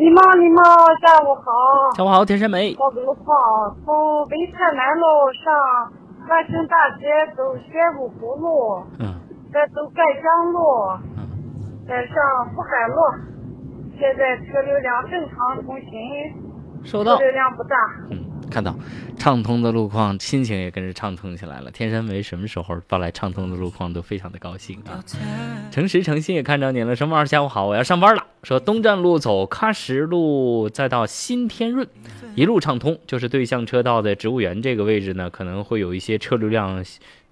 你好，下午好。 下午好，田山梅。 报个路况，从北财南路上万盛大街走宣武湖路，再走盖江路，再上福海路。现在车流量正常通行， 收到。 车流量不大。 看到畅通的路况，心情也跟着畅通起来了。天山梅什么时候发来畅通的路况都非常的高兴啊！诚实诚心也看着您了，什么下午好，我要上班了。说东站路走喀什路，再到新天润，一路畅通。就是对向车道的植物园这个位置呢，可能会有一些车流量